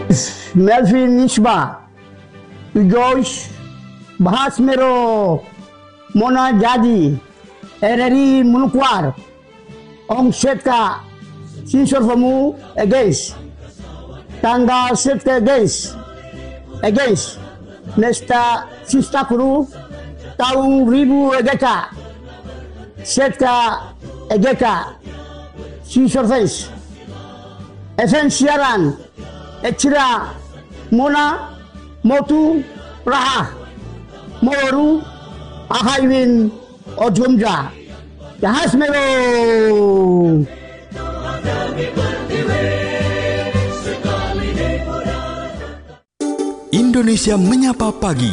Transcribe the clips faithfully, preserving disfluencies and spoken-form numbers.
Melvin Nisba, Joyce Bahas Mero, Mona Jadi, R R I Munukwar, Om Setka, Sinsor Famu, against, Tangga Setka against, against, Nesta Sista Kuru, Taung Ribu Egeka, Setka Egeka, Sinsor Face, Efen Siaran, Echira, Mona, Motu, Raha, Moru, Ahaiwin, Ojumja, Bahas Mero. Indonesia Menyapa Pagi.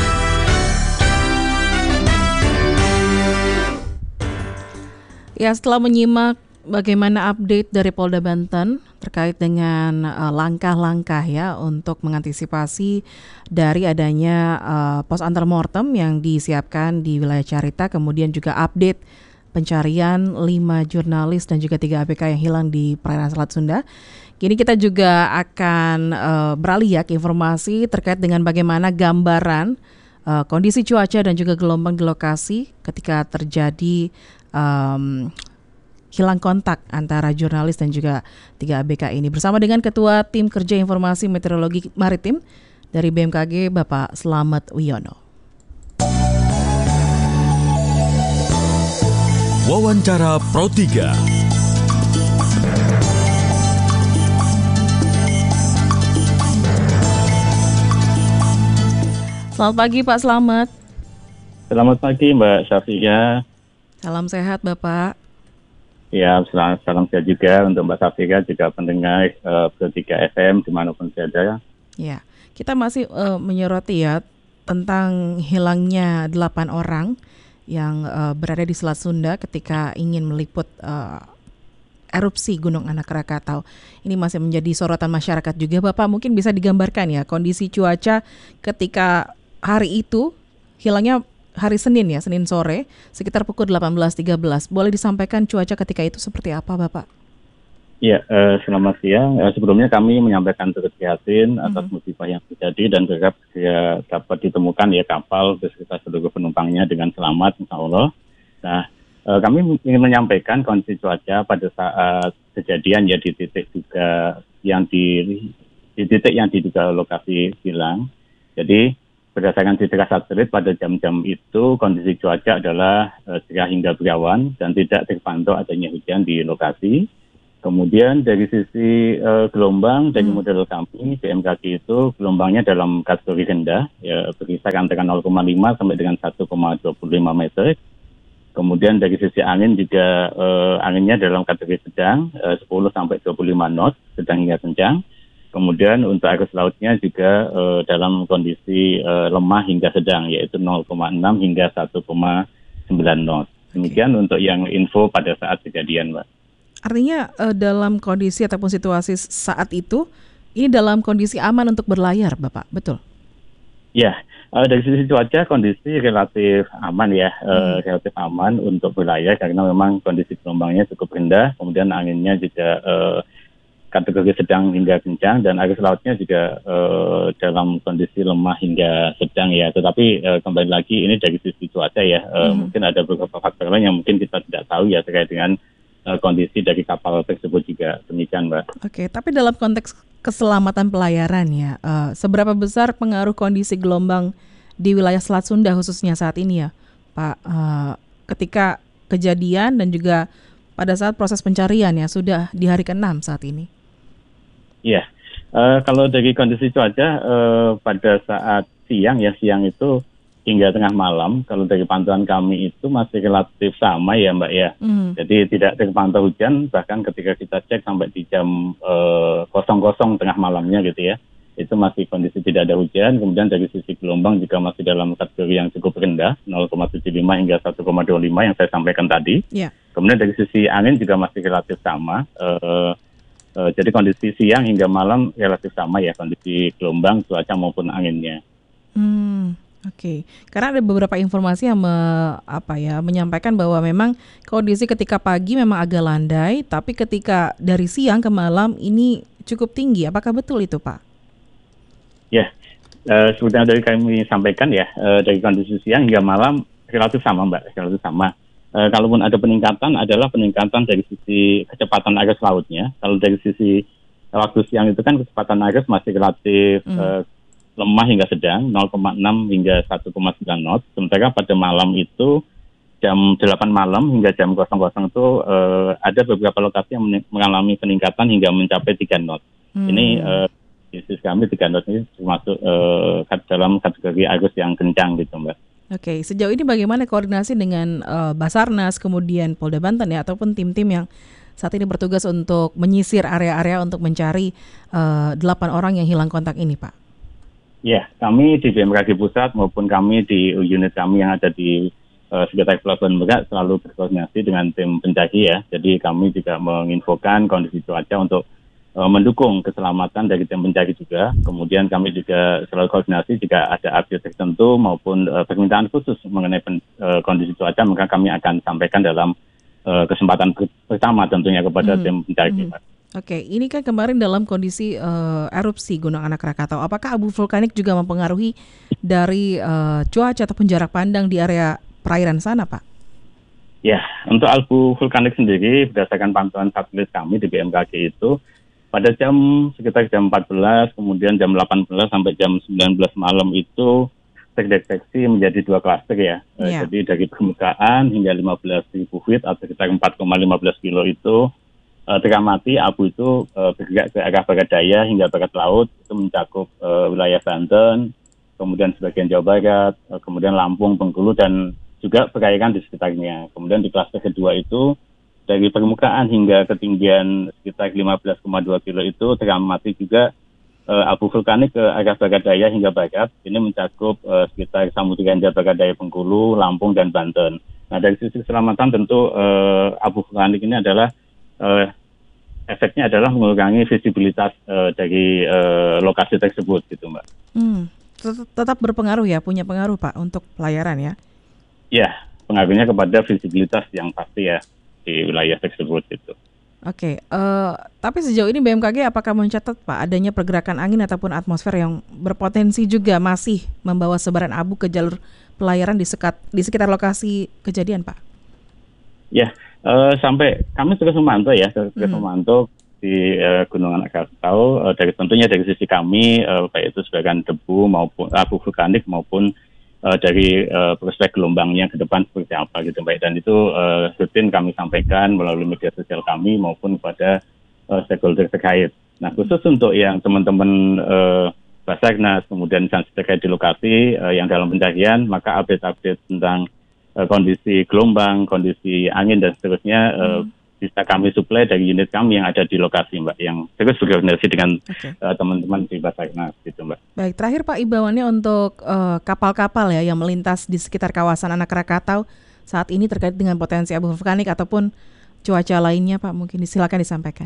Ya, setelah menyimak bagaimana update dari Polda Banten terkait dengan uh, langkah-langkah ya untuk mengantisipasi dari adanya uh, pos antemortem yang disiapkan di wilayah Carita, kemudian juga update pencarian lima jurnalis dan juga tiga A B K yang hilang di perairan Selat Sunda. Kini kita juga akan uh, beralih ya ke informasi terkait dengan bagaimana gambaran uh, kondisi cuaca dan juga gelombang di lokasi ketika terjadi um, hilang kontak antara jurnalis dan juga tiga A B K ini. Bersama dengan Ketua Tim Kerja Informasi Meteorologi Maritim dari B M K G, Bapak Slamet Wiono. Wawancara Pro tiga. Selamat pagi Pak Slamet. Selamat pagi Mbak Safia. Salam sehat Bapak. Ya, salam, salam sehat juga untuk Mbak Safia, juga pendengar uh, Pro tiga F M dimanapun berada. Ya, kita masih uh, menyoroti ya tentang hilangnya delapan orang yang uh, berada di Selat Sunda ketika ingin meliput uh, erupsi Gunung Anak Krakatau. Ini masih menjadi sorotan masyarakat juga. Bapak mungkin bisa digambarkan ya kondisi cuaca ketika hari itu hilangnya hari Senin ya, Senin sore, sekitar pukul delapan belas tiga belas. Boleh disampaikan cuaca ketika itu seperti apa, Bapak? Ya, eh, selamat siang. Eh, sebelumnya kami menyampaikan turut prihatin atas mm-hmm. musibah yang terjadi dan berharap ya, dapat ditemukan ya kapal beserta seluruh penumpangnya dengan selamat, insya Allah. Nah, eh, kami ingin menyampaikan kondisi cuaca pada saat kejadian ya di titik juga yang di, di titik yang diduga lokasi hilang. Jadi berdasarkan data satelit pada jam-jam itu kondisi cuaca adalah uh, cerah hingga berawan dan tidak terpantau adanya hujan di lokasi. Kemudian dari sisi uh, gelombang dari hmm. model kami B M K G itu gelombangnya dalam kategori rendah, ya berkisar antara nol koma lima sampai dengan satu koma dua puluh lima meter. Kemudian dari sisi angin juga uh, anginnya dalam kategori sedang, uh, sepuluh sampai dua puluh lima knot, sedang hingga kencang. Kemudian untuk arus lautnya juga uh, dalam kondisi uh, lemah hingga sedang, yaitu nol koma enam hingga satu koma sembilan knot. Demikian okay. untuk yang info pada saat kejadian, Mbak. Artinya uh, dalam kondisi ataupun situasi saat itu, ini dalam kondisi aman untuk berlayar, Bapak, betul? Ya, uh, dari sisi cuaca kondisi relatif aman ya, hmm. uh, relatif aman untuk berlayar karena memang kondisi gelombangnya cukup rendah, kemudian anginnya juga uh, kategori sedang hingga kencang dan arus lautnya juga uh, dalam kondisi lemah hingga sedang ya. Tetapi uh, kembali lagi ini dari sisi cuaca ya, uh, mm-hmm. mungkin ada beberapa faktor lain yang mungkin kita tidak tahu ya terkait dengan uh, kondisi dari kapal tersebut juga demikian, Mbak. Oke, tapi dalam konteks keselamatan pelayaran ya, uh, seberapa besar pengaruh kondisi gelombang di wilayah Selat Sunda khususnya saat ini ya, Pak? Uh, ketika kejadian dan juga pada saat proses pencarian ya sudah di hari keenam saat ini. Iya, uh, kalau dari kondisi cuaca uh, pada saat siang ya siang itu hingga tengah malam, kalau dari pantauan kami itu masih relatif sama ya Mbak ya. Mm. Jadi tidak terpantau hujan, bahkan ketika kita cek sampai di jam uh, kosong-kosong tengah malamnya gitu ya, itu masih kondisi tidak ada hujan. Kemudian dari sisi gelombang juga masih dalam kategori yang cukup rendah, nol koma tujuh lima hingga satu koma dua lima yang saya sampaikan tadi. Yeah. Kemudian dari sisi angin juga masih relatif sama. Uh, Uh, jadi kondisi siang hingga malam relatif sama ya kondisi gelombang, cuaca maupun anginnya. Hmm, oke. Okay. Karena ada beberapa informasi yang me, apa ya menyampaikan bahwa memang kondisi ketika pagi memang agak landai, tapi ketika dari siang ke malam ini cukup tinggi. Apakah betul itu, Pak? Ya, eh, seperti yang dari kami sampaikan ya, eh, dari kondisi siang hingga malam relatif sama Mbak, relatif sama. Eh, kalaupun ada peningkatan adalah peningkatan dari sisi kecepatan arus lautnya. Kalau dari sisi waktu siang itu kan kecepatan arus masih relatif hmm. eh, lemah hingga sedang, nol koma enam hingga satu koma sembilan knot. Sementara pada malam itu jam delapan malam hingga jam nol nol itu eh, ada beberapa lokasi yang mengalami peningkatan hingga mencapai tiga knot. Hmm. Ini eh, bisnis kami tiga knot ini termasuk eh, dalam kategori arus yang kencang gitu Mbak. Oke, sejauh ini bagaimana koordinasi dengan uh, Basarnas, kemudian Polda Banten ya, ataupun tim-tim yang saat ini bertugas untuk menyisir area-area untuk mencari uh, delapan orang yang hilang kontak ini, Pak? Ya, kami di B M K G Pusat maupun kami di unit kami yang ada di uh, Sekretariat Pelabuhan Merak selalu berkoordinasi dengan tim pencari ya. Jadi kami juga menginfokan kondisi cuaca untuk mendukung keselamatan dari tim pencari juga. Kemudian kami juga selalu koordinasi jika ada update tertentu maupun uh, permintaan khusus mengenai pen, uh, kondisi cuaca, maka kami akan sampaikan dalam uh, kesempatan pertama tentunya kepada hmm. tim pencari. Hmm. Oke, ini kan kemarin dalam kondisi uh, erupsi Gunung Anak Rakatau. Apakah abu vulkanik juga mempengaruhi dari uh, cuaca ataupun jarak pandang di area perairan sana, Pak? Ya, untuk abu vulkanik sendiri berdasarkan pantauan satelit kami di B M K G itu pada jam sekitar jam empat belas, kemudian jam delapan belas sampai jam sembilan belas malam itu terdeteksi menjadi dua klaster ya. Yeah. Jadi dari permukaan hingga lima belas ribu feet atau sekitar empat koma lima belas kilo itu uh, teramati abu itu uh, bergerak ke arah barat daya hingga barat laut, itu mencakup uh, wilayah Banten, kemudian sebagian Jawa Barat, uh, kemudian Lampung, Bengkulu, dan juga perairan di sekitarnya. Kemudian di klaster kedua itu dari permukaan hingga ketinggian sekitar lima belas koma dua kilo itu teramati juga uh, abu vulkanik ke arah barat daya hingga barat. Ini mencakup uh, sekitar Samudra Hindia barat daya Bengkulu, Lampung, dan Banten. Nah, dari sisi keselamatan tentu uh, abu vulkanik ini adalah uh, efeknya adalah mengurangi visibilitas uh, dari uh, lokasi tersebut gitu Mbak. Hmm, tetap berpengaruh ya, punya pengaruh Pak untuk pelayaran ya? Ya, pengaruhnya kepada visibilitas yang pasti ya di wilayah tersebut itu. Oke, uh, tapi sejauh ini B M K G apakah mencatat Pak adanya pergerakan angin ataupun atmosfer yang berpotensi juga masih membawa sebaran abu ke jalur pelayaran di sekat di sekitar lokasi kejadian Pak? Ya, uh, sampai kami terus memantau ya, terus hmm. memantau di uh, Gunung Anak Rakatau uh, dari tentunya dari sisi kami uh, baik itu sebagian debu maupun abu vulkanik maupun Uh, dari uh, prospek gelombangnya ke depan seperti apa gitu baik, dan itu uh, rutin kami sampaikan melalui media sosial kami maupun kepada uh, stakeholder terkait. Nah, khusus untuk yang teman-teman uh, Basarnas kemudian instansi terkait di lokasi uh, yang dalam pencarian, maka update-update tentang uh, kondisi gelombang, kondisi angin dan seterusnya uh, hmm. bisa kami suplai dari unit kami yang ada di lokasi Mbak, yang terus berkoordinasi dengan okay. uh, teman-teman di Basarnas gitu Mbak. Baik, terakhir Pak, imbauannya untuk uh, kapal-kapal ya yang melintas di sekitar kawasan Anak Rakatau saat ini terkait dengan potensi abu vulkanik ataupun cuaca lainnya Pak, mungkin silakan disampaikan.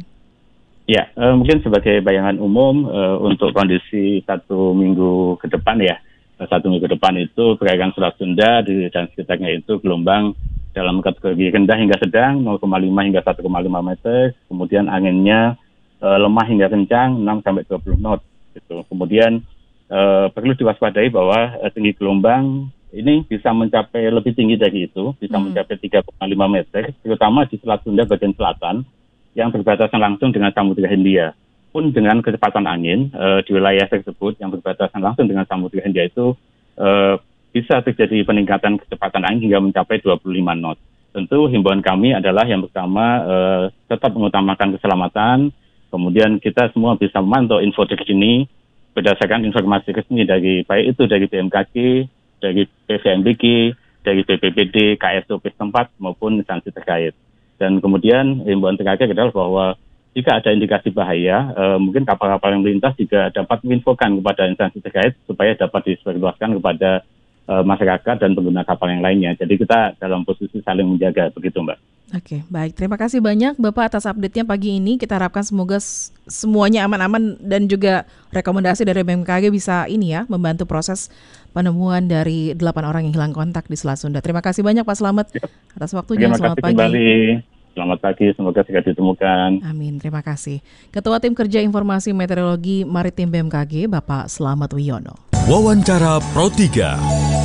Ya, uh, mungkin sebagai bayangan umum uh, untuk kondisi satu minggu ke depan ya, uh, satu minggu ke depan itu perairan Selat Sunda di, dan sekitarnya itu gelombang dalam kategori rendah hingga sedang nol koma lima hingga satu koma lima meter, kemudian anginnya e, lemah hingga kencang enam sampai dua puluh knot gitu. Kemudian e, perlu diwaspadai bahwa e, tinggi gelombang ini bisa mencapai lebih tinggi dari itu, bisa hmm. mencapai tiga koma lima meter, terutama di Selat Sunda bagian selatan yang berbatasan langsung dengan Samudra Hindia. Pun dengan kecepatan angin e, di wilayah tersebut yang berbatasan langsung dengan Samudra Hindia itu e, bisa terjadi peningkatan kecepatan angin hingga mencapai dua puluh lima knot. Tentu himbauan kami adalah yang pertama eh, tetap mengutamakan keselamatan, kemudian kita semua bisa memantau info terkini berdasarkan informasi resmi dari baik itu dari B M K G, dari P V M B G, dari B P B D, K S O P setempat maupun instansi terkait. Dan kemudian himbauan terakhir adalah bahwa jika ada indikasi bahaya, eh, mungkin kapal-kapal yang melintas juga dapat menginfokan kepada instansi terkait supaya dapat disebarluaskan kepada masyarakat dan pengguna kapal yang lainnya. Jadi kita dalam posisi saling menjaga, begitu Mbak. Oke, baik. Terima kasih banyak Bapak atas update-nya pagi ini. Kita harapkan semoga semuanya aman-aman dan juga rekomendasi dari B M K G bisa ini ya, membantu proses penemuan dari delapan orang yang hilang kontak di Selat Sunda. Terima kasih banyak Pak Slamet atas waktunya. Terima Selamat kasih pagi. Kembali. selamat pagi, semoga segera ditemukan. Amin, terima kasih. Ketua Tim Kerja Informasi Meteorologi Maritim B M K G, Bapak Slamet Wiono. Wawancara Pro tiga.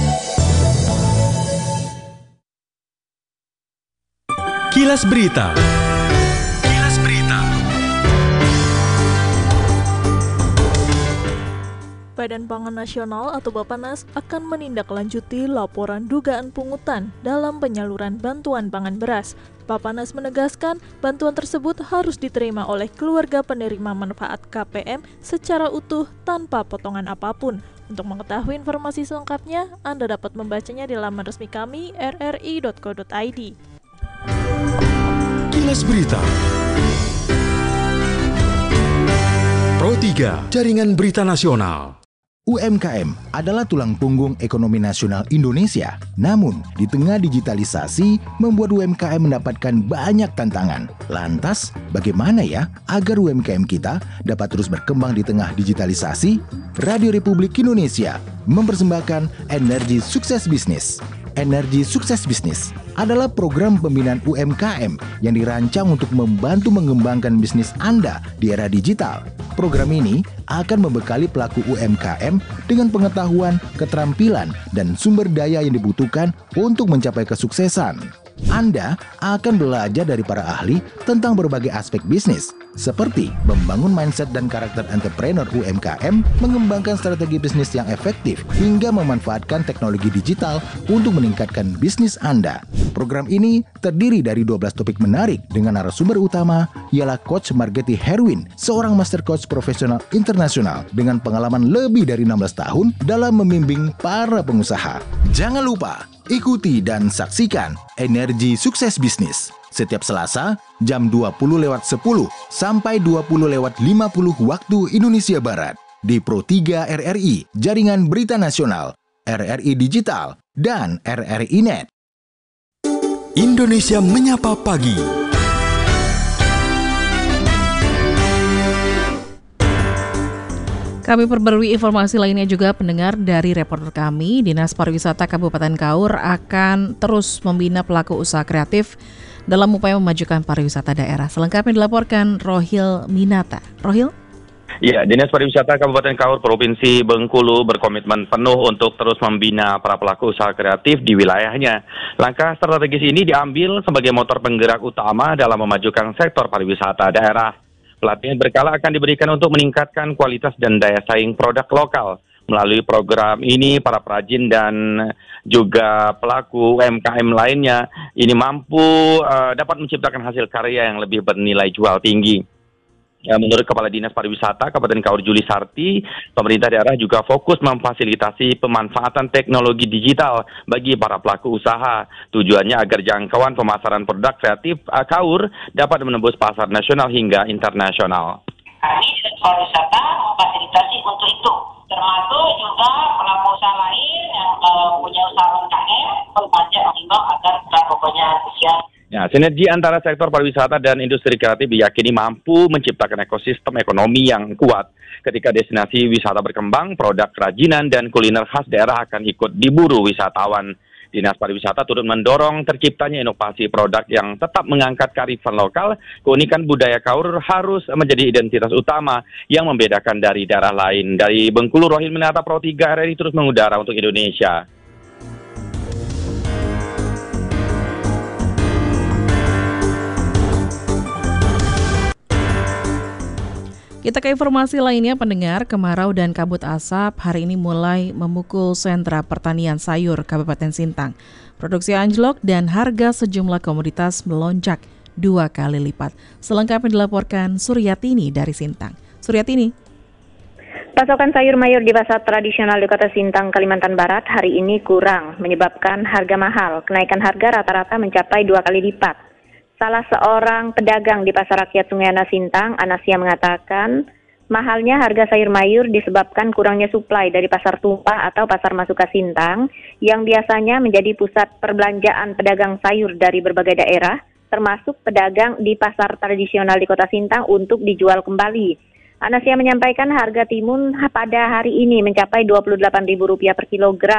Kilas Berita. Kilas Berita. Badan Pangan Nasional atau Bappenas akan menindaklanjuti laporan dugaan pungutan dalam penyaluran bantuan pangan beras. Bappenas menegaskan bantuan tersebut harus diterima oleh keluarga penerima manfaat K P M secara utuh tanpa potongan apapun. Untuk mengetahui informasi selengkapnya, Anda dapat membacanya di laman resmi kami r r i dot co dot i d. Kilas Berita. Pro tiga, Jaringan Berita Nasional. U M K M adalah tulang punggung ekonomi nasional Indonesia. Namun, di tengah digitalisasi, membuat U M K M mendapatkan banyak tantangan. Lantas, bagaimana ya agar U M K M kita dapat terus berkembang di tengah digitalisasi? Radio Republik Indonesia mempersembahkan Energi Sukses Bisnis. Energi Sukses Bisnis adalah program pembinaan U M K M yang dirancang untuk membantu mengembangkan bisnis Anda di era digital. Program ini akan membekali pelaku U M K M dengan pengetahuan, keterampilan, dan sumber daya yang dibutuhkan untuk mencapai kesuksesan. Anda akan belajar dari para ahli tentang berbagai aspek bisnis, seperti membangun mindset dan karakter entrepreneur U M K M, mengembangkan strategi bisnis yang efektif, hingga memanfaatkan teknologi digital untuk meningkatkan bisnis Anda. Program ini terdiri dari dua belas topik menarik dengan narasumber utama ialah Coach Margetti Herwin, seorang master coach profesional internasional dengan pengalaman lebih dari enam belas tahun dalam membimbing para pengusaha. Jangan lupa ikuti dan saksikan Energi Sukses Bisnis setiap Selasa jam dua puluh lewat sepuluh sampai dua puluh lewat lima puluh waktu Indonesia Barat di Pro tiga R R I, Jaringan Berita Nasional, R R I Digital, dan R R I Net. Indonesia Menyapa Pagi. Kami perbarui informasi lainnya juga pendengar dari reporter kami. Dinas Pariwisata Kabupaten Kaur akan terus membina pelaku usaha kreatif dalam upaya memajukan pariwisata daerah. Selengkapnya dilaporkan Rohil Minata. Rohil? Ya, Dinas Pariwisata Kabupaten Kaur Provinsi Bengkulu berkomitmen penuh untuk terus membina para pelaku usaha kreatif di wilayahnya. Langkah strategis ini diambil sebagai motor penggerak utama dalam memajukan sektor pariwisata daerah. Pelatihan berkala akan diberikan untuk meningkatkan kualitas dan daya saing produk lokal. Melalui program ini, para perajin dan juga pelaku U M K M lainnya ini mampu uh, dapat menciptakan hasil karya yang lebih bernilai jual tinggi. Ya, menurut Kepala Dinas Pariwisata Kabupaten Kaur Juli Sarti, pemerintah daerah juga fokus memfasilitasi pemanfaatan teknologi digital bagi para pelaku usaha. Tujuannya agar jangkauan pemasaran produk kreatif uh, Kaur dapat menembus pasar nasional hingga internasional. Kami Dinas Pariwisata memfasilitasi untuk itu, termasuk juga pelaku usaha lain yang uh, punya usaha U M K M, mengajak mengimbau agar pokoknya antusias. Ya, sinergi antara sektor pariwisata dan industri kreatif diyakini mampu menciptakan ekosistem ekonomi yang kuat. Ketika destinasi wisata berkembang, produk kerajinan dan kuliner khas daerah akan ikut diburu wisatawan. Dinas Pariwisata turut mendorong terciptanya inovasi produk yang tetap mengangkat kearifan lokal. Keunikan budaya Kaur harus menjadi identitas utama yang membedakan dari daerah lain. Dari Bengkulu, Rohil Minata, Pro tiga R R I terus mengudara untuk Indonesia. Kita ke informasi lainnya, pendengar. Kemarau dan kabut asap hari ini mulai memukul sentra pertanian sayur Kabupaten Sintang. Produksi anjlok dan harga sejumlah komoditas melonjak dua kali lipat. Selengkapnya dilaporkan Suryatini dari Sintang. Suryatini. Pasokan sayur mayur di pasar tradisional di Kota Sintang, Kalimantan Barat hari ini kurang, menyebabkan harga mahal. Kenaikan harga rata-rata mencapai dua kali lipat. Salah seorang pedagang di Pasar Rakyat Sungai Anas Sintang, Anasia, mengatakan mahalnya harga sayur mayur disebabkan kurangnya suplai dari pasar tumpah atau pasar Masuka Sintang yang biasanya menjadi pusat perbelanjaan pedagang sayur dari berbagai daerah, termasuk pedagang di pasar tradisional di Kota Sintang untuk dijual kembali. Anasia menyampaikan harga timun pada hari ini mencapai dua puluh delapan ribu rupiah per kilogram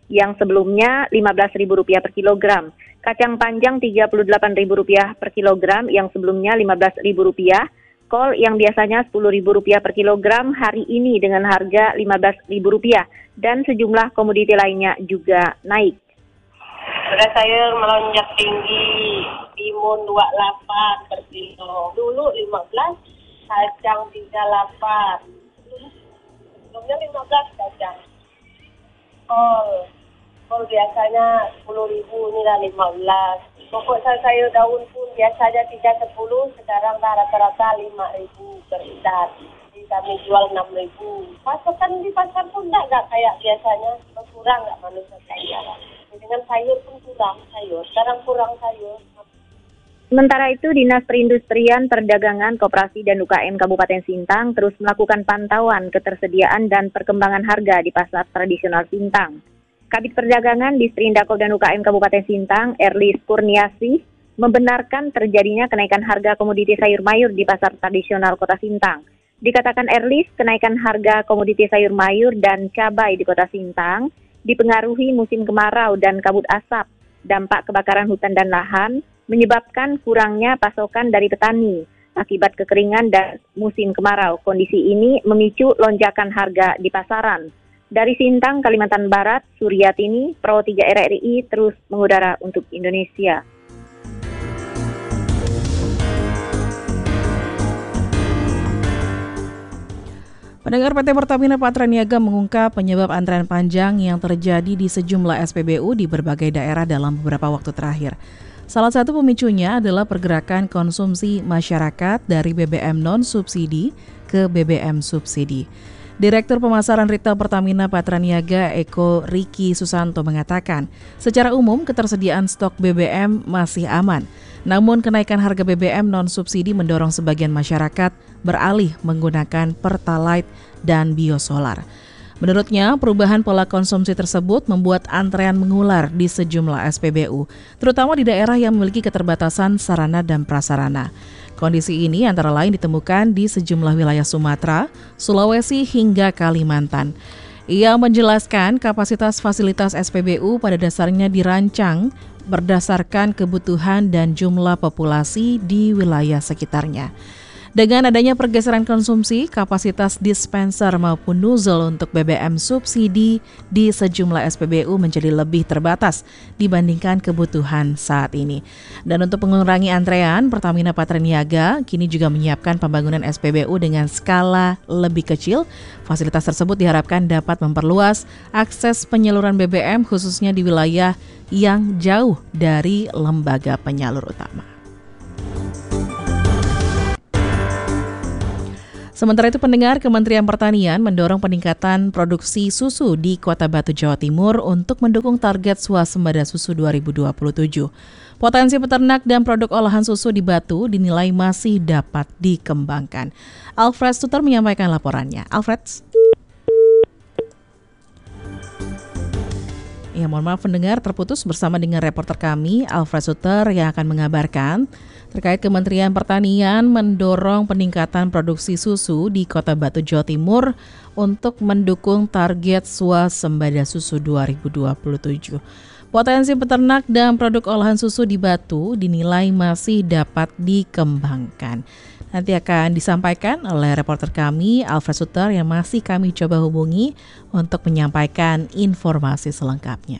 yang sebelumnya lima belas ribu rupiah per kilogram. Kacang panjang tiga puluh delapan ribu rupiah per kilogram yang sebelumnya lima belas ribu rupiah. Kol yang biasanya sepuluh ribu rupiah per kilogram hari ini dengan harga lima belas ribu rupiah. Dan sejumlah komoditi lainnya juga naik. Beras sayur melonjak tinggi, timun dua puluh delapan per kilo. Dulu lima belas, kacang tiga puluh delapan. Sebelumnya lima belas kacang. Kol, kol biasanya sepuluh ribu, ini lah lima belas. Pokok sayur daun pun biasanya tiga sepuluh, sekarang rata-rata lima ribu per liter. Jadi kami jual enam ribu. Pasokan di pasar pun enggak kayak biasanya, berkurang enggak manusia kaya. Dengan sayur pun kurang sayur, sekarang kurang sayur. Sementara itu, Dinas Perindustrian, Perdagangan, Koperasi, dan U K M Kabupaten Sintang terus melakukan pantauan ketersediaan dan perkembangan harga di pasar tradisional Sintang. Kabid Perdagangan Distrindakop dan U K M Kabupaten Sintang, Erlis Kurniasi, membenarkan terjadinya kenaikan harga komoditi sayur mayur di pasar tradisional Kota Sintang. Dikatakan Erlis, kenaikan harga komoditi sayur mayur dan cabai di Kota Sintang dipengaruhi musim kemarau dan kabut asap, dampak kebakaran hutan dan lahan, menyebabkan kurangnya pasokan dari petani akibat kekeringan dan musim kemarau. Kondisi ini memicu lonjakan harga di pasaran. Dari Sintang, Kalimantan Barat, Suryatini, Pro tiga R R I terus mengudara untuk Indonesia. Pendengar, P T Pertamina Patraniaga mengungkap penyebab antrean panjang yang terjadi di sejumlah S P B U di berbagai daerah dalam beberapa waktu terakhir. Salah satu pemicunya adalah pergerakan konsumsi masyarakat dari B B M non-subsidi ke B B M subsidi. Direktur Pemasaran Retail Pertamina Patraniaga Eko Riki Susanto mengatakan, secara umum ketersediaan stok B B M masih aman. Namun kenaikan harga B B M non-subsidi mendorong sebagian masyarakat beralih menggunakan Pertalite dan biosolar. Menurutnya, perubahan pola konsumsi tersebut membuat antrean mengular di sejumlah S P B U, terutama di daerah yang memiliki keterbatasan sarana dan prasarana. Kondisi ini antara lain ditemukan di sejumlah wilayah Sumatera, Sulawesi hingga Kalimantan. Ia menjelaskan kapasitas fasilitas S P B U pada dasarnya dirancang berdasarkan kebutuhan dan jumlah populasi di wilayah sekitarnya. Dengan adanya pergeseran konsumsi, kapasitas dispenser maupun nozzle untuk B B M subsidi di sejumlah S P B U menjadi lebih terbatas dibandingkan kebutuhan saat ini. Dan untuk mengurangi antrean, Pertamina Patraniaga kini juga menyiapkan pembangunan S P B U dengan skala lebih kecil. Fasilitas tersebut diharapkan dapat memperluas akses penyaluran B B M khususnya di wilayah yang jauh dari lembaga penyalur utama. Sementara itu, pendengar, Kementerian Pertanian mendorong peningkatan produksi susu di Kota Batu, Jawa Timur untuk mendukung target swasembada susu dua ribu dua puluh tujuh. Potensi peternak dan produk olahan susu di Batu dinilai masih dapat dikembangkan. Alfred Suter menyampaikan laporannya. Alfred. Ya, mohon maaf pendengar, terputus bersama dengan reporter kami, Alfred Suter, yang akan mengabarkan terkait Kementerian Pertanian mendorong peningkatan produksi susu di Kota Batu, Jawa Timur untuk mendukung target swasembada susu dua ribu dua puluh tujuh. Potensi peternak dan produk olahan susu di Batu dinilai masih dapat dikembangkan. Nanti akan disampaikan oleh reporter kami, Alfred Suter, yang masih kami coba hubungi untuk menyampaikan informasi selengkapnya.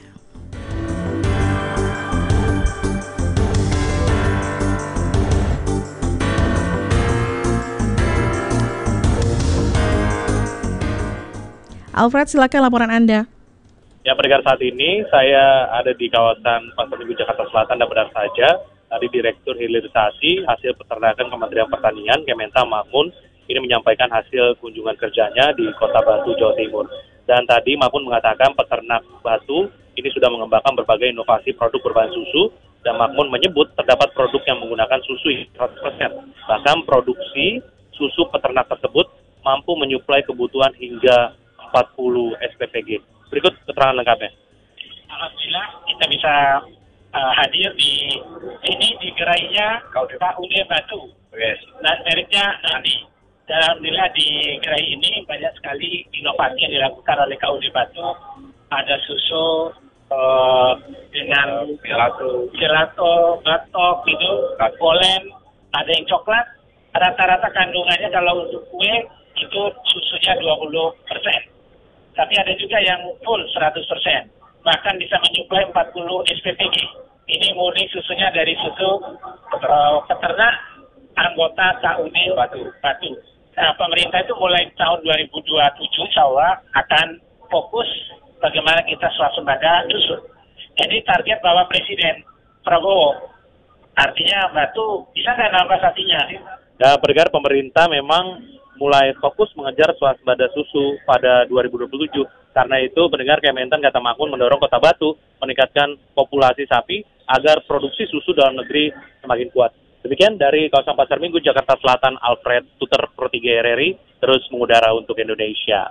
Alfred, silakan laporan Anda. Ya, pendengar, saat ini saya ada di kawasan Pasar Minggu Jakarta Selatan dan benar saja tadi Direktur Hilirisasi Hasil Peternakan Kementerian Pertanian Kementan Makmun ini menyampaikan hasil kunjungan kerjanya di Kota Batu, Jawa Timur. Dan tadi Makmun mengatakan peternak Batu ini sudah mengembangkan berbagai inovasi produk berbahan susu dan Makmun menyebut terdapat produk yang menggunakan susu seratus persen. Bahkan produksi susu peternak tersebut mampu menyuplai kebutuhan hingga empat puluh S P P G. Berikut keterangan lengkapnya. Alhamdulillah kita bisa uh, hadir di sini di gerainya K U D Batu. Yes. Nah, mereknya Nadi. Dan alhamdulillah di gerai ini banyak sekali inovasi yang dilakukan oleh K U D Batu. Ada susu uh, dengan gelato, gelato, batok gitu, polen, ada yang coklat. Rata-rata kandungannya kalau untuk kue itu susunya dua puluh persen. Tapi ada juga yang full seratus persen. Bahkan bisa menyuplai empat puluh S P P G. Ini murni susunya dari susu uh, peternak anggota K U D Batu. Batu. Nah, pemerintah itu mulai tahun dua ribu dua puluh tujuh insya Allah akan fokus bagaimana kita swasembada dusun. Jadi target Bapak Presiden Prabowo, artinya Batu bisa nggak nambah sapinya? Ya, bergerak pemerintah memang mulai fokus mengejar swasembada susu pada dua ribu dua puluh tujuh. Karena itu, pendengar Kementan Kata Makmur mendorong Kota Batu meningkatkan populasi sapi agar produksi susu dalam negeri semakin kuat. Demikian dari kawasan Pasar Minggu, Jakarta Selatan, Alfred Tuter, Pro tiga R R I, terus mengudara untuk Indonesia.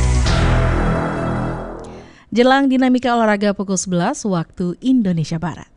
Jelang dinamika olahraga pukul sebelas waktu Indonesia Barat.